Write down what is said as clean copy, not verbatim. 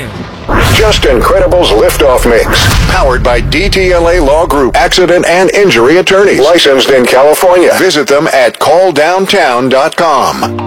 time. Just Incredible's Liftoff Mix. Powered by DTLA Law Group. Accident and injury attorneys. Licensed in California. Visit them at calldowntown.com.